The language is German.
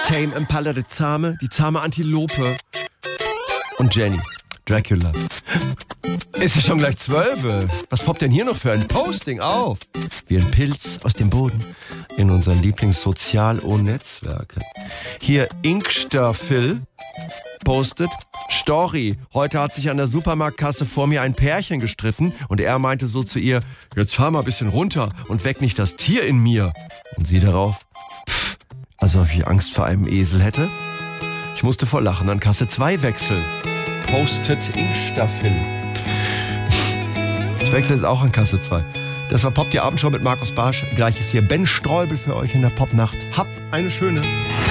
Tame Impala, die zahme Antilope. Und Jenny, Dracula. Ist ja schon gleich 12. Was poppt denn hier noch für ein Posting auf? Wie ein Pilz aus dem Boden in unseren Lieblingssozial-O-Netzwerken. Hier Inkster Phil postet: Story, heute hat sich an der Supermarktkasse vor mir ein Pärchen gestritten und er meinte so zu ihr: Jetzt fahr mal ein bisschen runter und weck nicht das Tier in mir. Und sie darauf: also ob ich Angst vor einem Esel hätte? Ich musste vor Lachen an Kasse 2 wechseln. Postet Inkster Phil. Ich wechsle jetzt auch an Kasse 2. Das war Pop die Abendshow mit Markus Barsch. Gleich ist hier Ben Streubel für euch in der Popnacht. Habt eine schöne.